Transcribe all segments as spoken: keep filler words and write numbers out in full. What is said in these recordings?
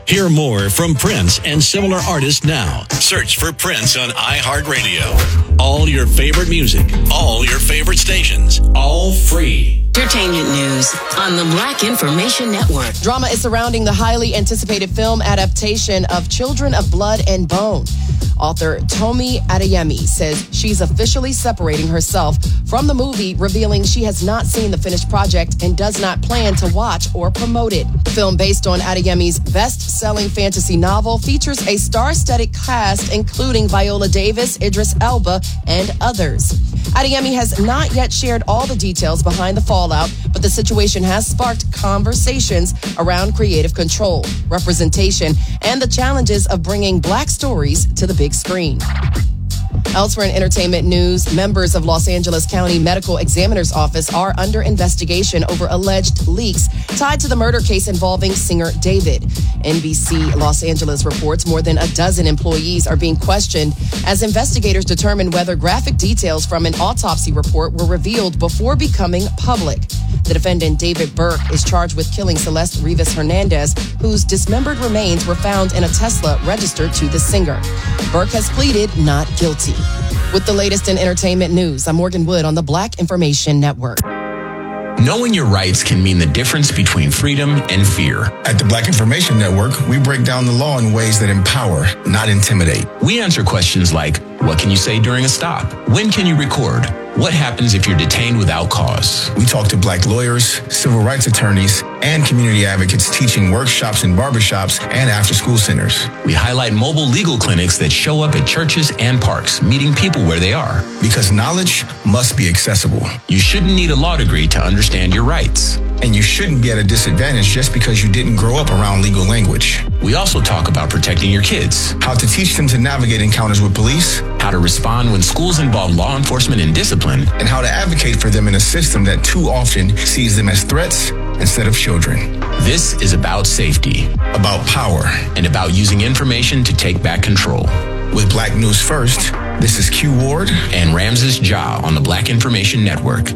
Hear more from Prince and similar artists now. Search for Prince on iHeartRadio. All your favorite music, all your favorite stations, all free. Entertainment news on the Black Information Network. Drama is surrounding the highly anticipated film adaptation of Children of Blood and Bone. Author Tomi Adeyemi says she's officially separating herself from the movie, revealing she has not seen the finished project and does not plan to watch or promote it. The film, based on Adeyemi's best-selling fantasy novel, features a star-studded cast including Viola Davis, Idris Elba, and others. Adeyemi has not yet shared all the details behind the fallout, but the situation has sparked conversations around creative control, representation, and the challenges of bringing Black stories to the big screen. Elsewhere in entertainment news, members of Los Angeles County Medical Examiner's Office are under investigation over alleged leaks tied to the murder case involving singer David. N B C Los Angeles reports more than a dozen employees are being questioned as investigators determine whether graphic details from an autopsy report were revealed before becoming public. The defendant, David Burke, is charged with killing Celeste Rivas Hernandez, whose dismembered remains were found in a Tesla registered to the singer. Burke has pleaded not guilty. With the latest in entertainment news, I'm Morgan Wood on the Black Information Network. Knowing your rights can mean the difference between freedom and fear. At the Black Information Network, we break down the law in ways that empower, not intimidate. We answer questions like, what can you say during a stop? When can you record? What happens if you're detained without cause? We talk to Black lawyers, civil rights attorneys, and community advocates teaching workshops in barbershops and after-school centers. We highlight mobile legal clinics that show up at churches and parks, meeting people where they are. Because knowledge must be accessible. You shouldn't need a law degree to understand your rights. And you shouldn't be at a disadvantage just because you didn't grow up around legal language. We also talk about protecting your kids. How to teach them to navigate encounters with police. How to respond when schools involve law enforcement and discipline. And how to advocate for them in a system that too often sees them as threats instead of children. This is about safety. About power. And about using information to take back control. With Black News First, this is Q Ward and Ramses Ja on the Black Information Network.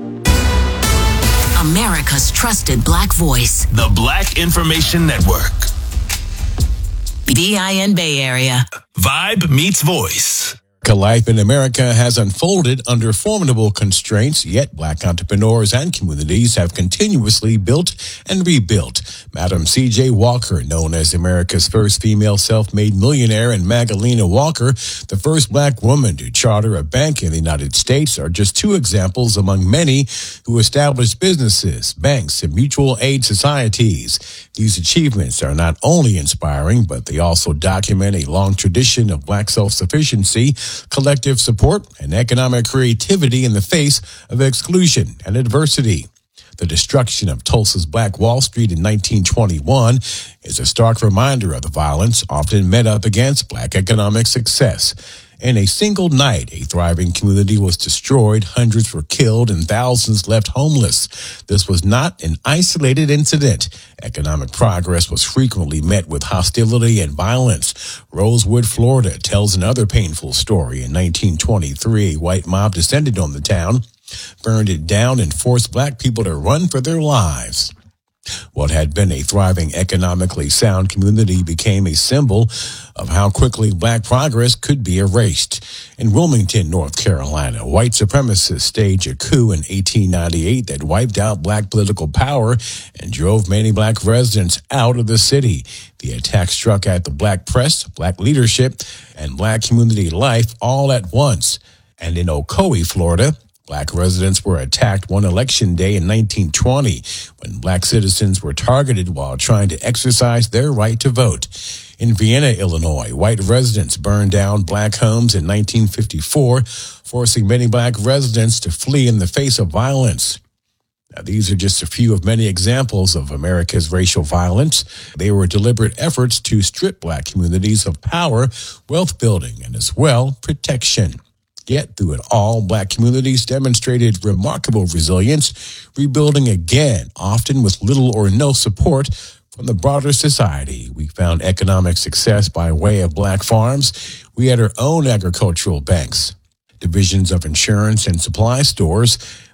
America's trusted Black voice. The Black Information Network. B I N Bay Area. Vibe meets voice. Life in America has unfolded under formidable constraints, yet Black entrepreneurs and communities have continuously built and rebuilt. Madam C J Walker, known as America's first female self-made millionaire, and Magdalena Walker, the first Black woman to charter a bank in the United States, are just two examples among many who established businesses, banks, and mutual aid societies. These achievements are not only inspiring, but they also document a long tradition of Black self-sufficiency, collective support, and economic creativity in the face of exclusion and adversity. The destruction of Tulsa's Black Wall Street in nineteen twenty-one is a stark reminder of the violence often met up against Black economic success. In a single night, a thriving community was destroyed, hundreds were killed, and thousands left homeless. This was not an isolated incident. Economic progress was frequently met with hostility and violence. Rosewood, Florida, tells another painful story. In nineteen twenty-three, a white mob descended on the town, burned it down, and forced Black people to run for their lives. What had been a thriving, economically sound community became a symbol of how quickly Black progress could be erased. In Wilmington, North Carolina, white supremacists staged a coup in eighteen ninety-eight that wiped out Black political power and drove many Black residents out of the city. The attack struck at the Black press, Black leadership, and Black community life all at once. And in Ocoee, Florida, Black residents were attacked one election day in nineteen twenty when Black citizens were targeted while trying to exercise their right to vote. In Vienna, Illinois, white residents burned down Black homes in nineteen fifty-four, forcing many Black residents to flee in the face of violence. Now, these are just a few of many examples of America's racial violence. They were deliberate efforts to strip Black communities of power, wealth building, and as well, protection. Yet, through it all, Black communities demonstrated remarkable resilience, rebuilding again, often with little or no support from the broader society. We found economic success by way of Black farms. We had our own agricultural banks, divisions of insurance and supply stores.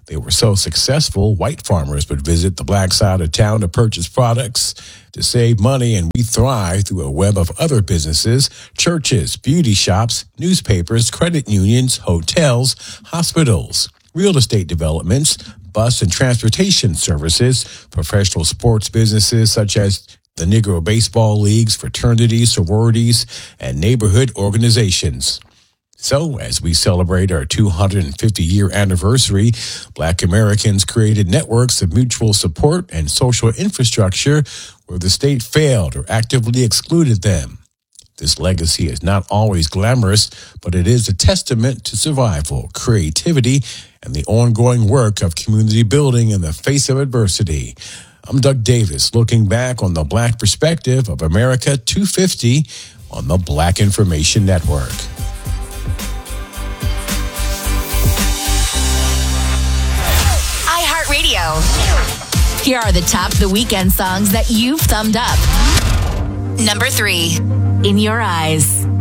They were so successful, white farmers would visit the black side of town to purchase products to save money, and we thrive through a web of other businesses, churches, beauty shops, newspapers, credit unions, hotels, hospitals, real estate developments, bus and transportation services, professional sports businesses such as the Negro Baseball Leagues, fraternities, sororities, and neighborhood organizations. So, as we celebrate our two hundred fifty year anniversary, Black Americans created networks of mutual support and social infrastructure where the state failed or actively excluded them. This legacy is not always glamorous, but it is a testament to survival, creativity, and the ongoing work of community building in the face of adversity. I'm Doug Davis, looking back on the Black perspective of America two fifty on the Black Information Network. iHeartRadio. Here are the top of the weekend songs that you've thumbed up. Number three, In Your Eyes.